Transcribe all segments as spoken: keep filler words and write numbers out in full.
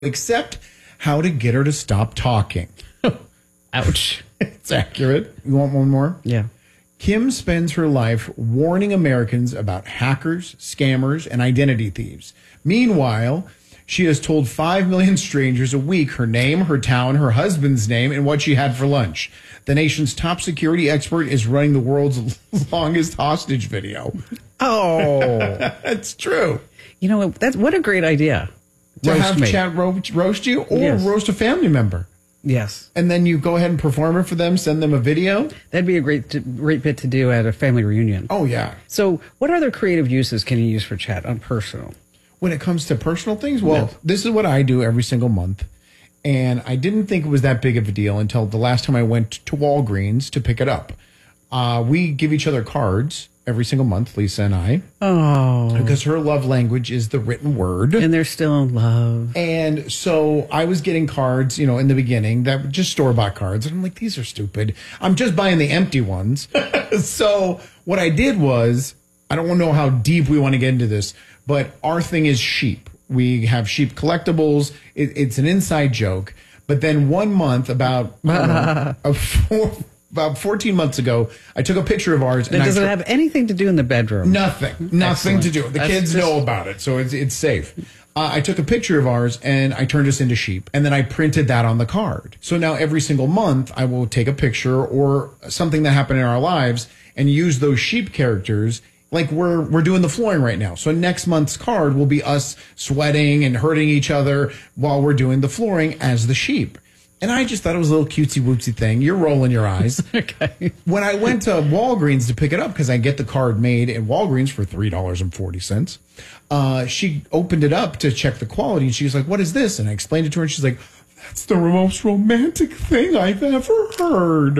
except how to get her to stop talking. Ouch. It's accurate. You want one more? Yeah. Kim spends her life warning Americans about hackers, scammers, and identity thieves. Meanwhile, she has told five million strangers a week her name, her town, her husband's name, and what she had for lunch. The nation's top security expert is running the world's longest hostage video. Oh. It's true. You know, that's what a great idea. To Roast have me. chat ro- roast you or Yes. roast a family member. Yes. And then you go ahead and perform it for them, send them a video. That'd be a great, to, great bit to do at a family reunion. Oh, yeah. So what other creative uses can you use for chat on personal? When it comes to personal things, well, Yes. this is what I do every single month. And I didn't think it was that big of a deal until the last time I went to Walgreens to pick it up. Uh, we give each other cards every single month, Lisa and I. Oh. Because her love language is the written word. And they're still in love. And so I was getting cards, you know, in the beginning that were just store-bought cards. And I'm like, these are stupid. I'm just buying the empty ones. So what I did was, I don't know how deep we want to get into this, but our thing is sheep. We have sheep collectibles. It, it's an inside joke. But then one month, about I don't know, a four, about fourteen months ago, I took a picture of ours. It and doesn't I tr- have anything to do in the bedroom. Nothing. Nothing Excellent. to do. The That's kids just- know about it, so it's it's safe. Uh, I took a picture of ours and I turned us into sheep, and then I printed that on the card. So now every single month I will take a picture or something that happened in our lives and use those sheep characters. Like we're we're doing the flooring right now. So next month's card will be us sweating and hurting each other while we're doing the flooring as the sheep. And I just thought it was a little cutesy wootsy thing. You're rolling your eyes. Okay. When I went to Walgreens to pick it up, because I get the card made at Walgreens for three dollars and forty cents, uh, she opened it up to check the quality, and she was like, what is this? And I explained it to her, and she's like, that's the most romantic thing I've ever heard.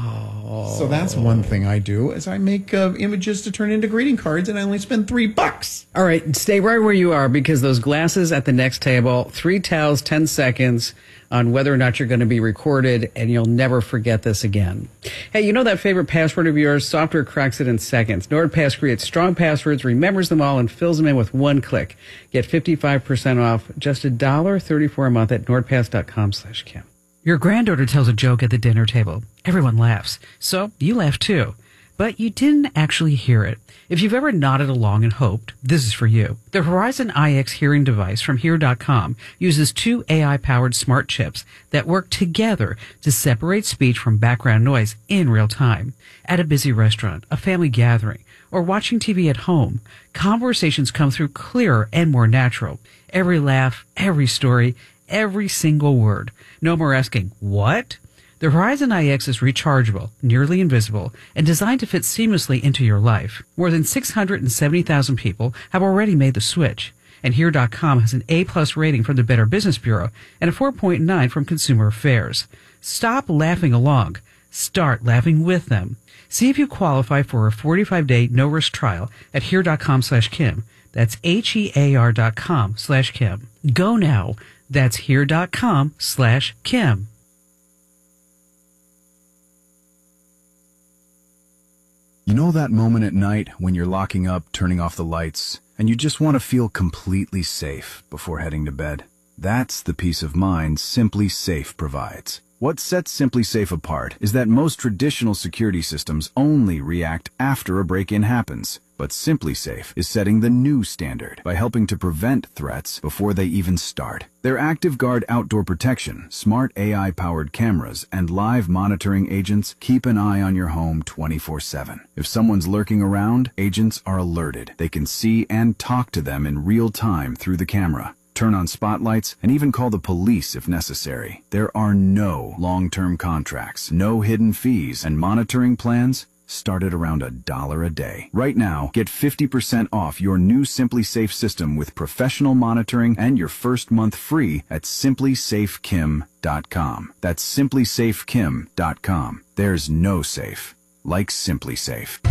Oh. So that's one thing I do, is I make uh, images to turn into greeting cards, and I only spend three bucks. All right, stay right where you are, because those glasses at the next table, three towels, ten seconds on whether or not you're going to be recorded, and you'll never forget this again. Hey, you know that favorite password of yours? Software cracks it in seconds. NordPass creates strong passwords, remembers them all, and fills them in with one click. Get fifty-five percent off, just one dollar thirty-four a month at nordpass.com slash Kim. Your granddaughter tells a joke at the dinner table. Everyone laughs. So you laugh too. But you didn't actually hear it. If you've ever nodded along and hoped, this is for you. The Horizon I X hearing device from Hear dot com uses two A I-powered smart chips that work together to separate speech from background noise in real time. At a busy restaurant, a family gathering, or watching T V at home, conversations come through clearer and more natural. Every laugh, every story, every single word. No more asking, what? The Horizon I X is rechargeable, nearly invisible, and designed to fit seamlessly into your life. More than six hundred seventy thousand people have already made the switch. And Hear dot com has an A-plus rating from the Better Business Bureau and a four point nine from Consumer Affairs. Stop laughing along. Start laughing with them. See if you qualify for a forty-five day no-risk trial at Hear dot com slash Kim. That's H E A R dot com slash Kim. Go now. That's Hear dot com slash Kim. You know that moment at night when you're locking up, turning off the lights, and you just want to feel completely safe before heading to bed? That's the peace of mind Simply Safe provides. What sets Simply Safe apart is that most traditional security systems only react after a break-in happens. But Simply Safe is setting the new standard by helping to prevent threats before they even start. Their ActiveGuard outdoor protection, smart A I-powered cameras, and live monitoring agents keep an eye on your home twenty-four seven. If someone's lurking around, agents are alerted. They can see and talk to them in real time through the camera, turn on spotlights, and even call the police if necessary. There are no long-term contracts, no hidden fees, and monitoring plans start at around a dollar a day. Right now, get fifty percent off your new Simply Safe system with professional monitoring and your first month free at simply safe kim dot com. That's simply safe kim dot com. There's no safe like Simply Safe.